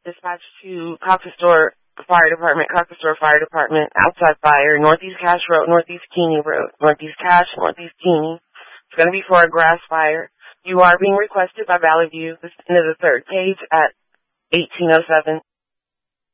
Dispatch to Caucasus Fire Department, Caucasus Fire Department, outside fire, Northeast Cache Road, Northeast Keeney Road, Northeast Cache, Northeast Keeney. It's going to be for a grass fire. You are being requested by Valley View, the end of the third page at 1807.